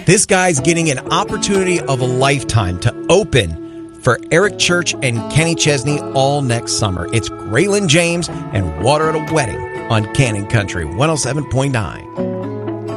This guy's getting an opportunity of a lifetime to open for Eric Church and Kenny Chesney all next summer. It's Graylin James and Water at a Wedding on Cannon Country 107.9.